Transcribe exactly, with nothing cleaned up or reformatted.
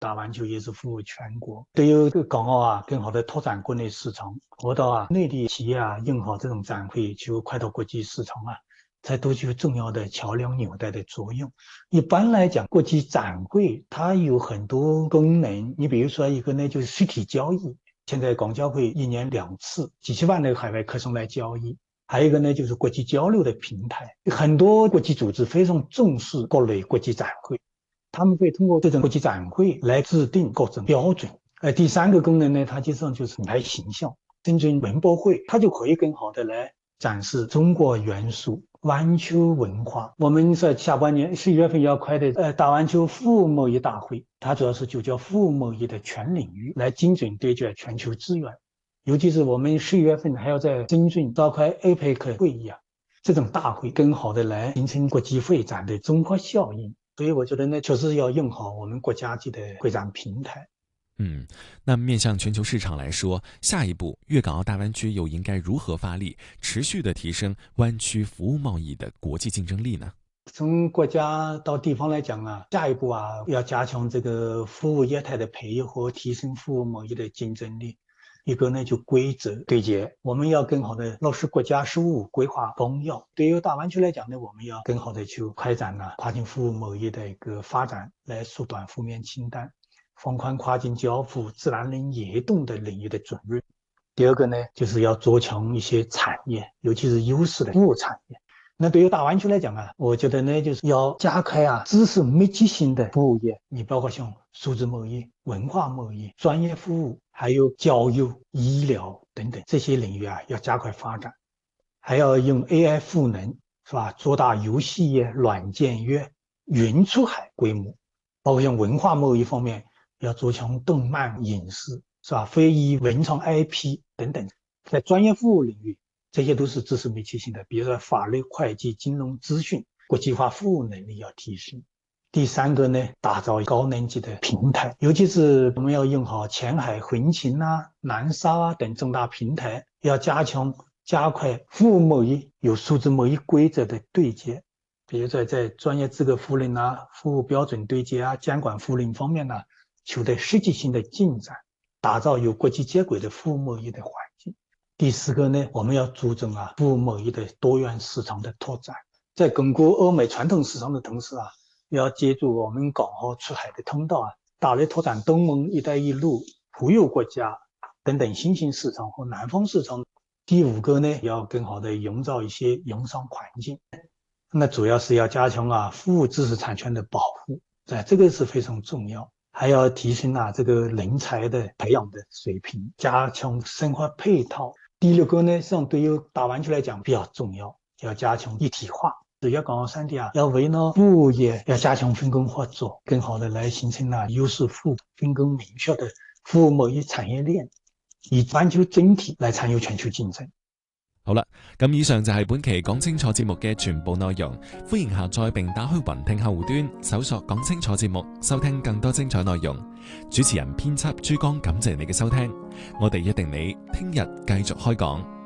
大湾区也是服务全国。对于这个港澳啊，更好的拓展国内市场，活到啊内地企业啊用好这种展会，就快到国际市场啊，才都具有重要的桥梁纽带的作用。一般来讲，国际展会它有很多功能，你比如说一个呢就是实体交易，现在港交会一年两次，几十万的海外客商来交易。还有一个呢，就是国际交流的平台，很多国际组织非常重视各类国际展会，他们会通过这种国际展会来制定各种标准。呃，第三个功能呢，它基本上就是品牌形象。深圳文博会，它就可以更好的来展示中国元素、湾区文化。我们在下半年十一月份要开的呃大湾区服务贸易大会，它主要是就叫服务贸易的全领域，来精准对接全球资源。尤其是我们十一月份还要在深圳召开 A P E C 会议啊，这种大会更好的来形成国际会展的综合效应。所以我觉得呢，确实要用好我们国家级的会展平台。 嗯，那面向全球市场来说，下一步粤港澳大湾区又应该如何发力，持续的提升湾区服务贸易的国际竞争力呢？ 从国家到地方来讲啊，下一步啊要加强这个服务业态的培和提升服务贸易的竞争力。一个呢就规则对接，我们要更好的落实国家十五规划纲要。对于大湾区来讲呢，我们要更好的去开展呢、啊、跨境服务贸易的一个发展，来缩短负面清单，放宽跨境交付、自然人移动的领域的准入。第二个呢，就是要做强一些产业，尤其是优势的服务产业。那对于大湾区来讲啊，我觉得呢，就是要加开啊知识密集型的服务业，你包括像数字贸易、文化贸易、专业服务，还有教育、医疗等等这些领域啊，要加快发展。还要用 A I 赋能，是吧？做大游戏业、软件业、云出海规模，包括像文化贸易方面，要做强动漫、影视，是吧？非遗、文创 I P 等等，在专业服务领域。这些都是知识密集型的，比如说法律、会计、金融、资讯，国际化服务能力要提升。第三个呢，打造高能级的平台，尤其是我们要用好前海、横琴啊、南沙啊等重大平台，要加强加快服务贸易有数字贸易规则的对接，比如说在专业资格服令啊、服务标准对接啊、监管服令方面呢、啊，取得实际性的进展，打造有国际接轨的服务贸易的环境。第四个呢，我们要注重啊服务贸易的多元市场的拓展，在巩固欧美传统市场的同时啊，要借助我们港澳出海的通道啊，大力拓展东盟、一带一路、葡友国家等等新兴市场和南方市场。第五个呢，要更好的营造一些营商环境，那主要是要加强啊服务知识产权的保护，哎，这个是非常重要。还要提升啊这个人才的培养的水平，加强生活配套。第六个呢，实际上对于大湾区来讲比较重要，要加强一体化。粤港澳三地啊，要围绕服务业要加强分工合作，更好的来形成啊优势互补、分工明确的服务贸易產業鏈，以灣區整體來參與全球競爭。 好啦，咁以上就係本期講清楚節目嘅全部內容。歡迎下載並打開雲聽客戶端，搜索講清楚節目，收聽更多精彩內容。主持人編輯珠江，感謝你嘅收聽。我哋一定你聽日繼續開講。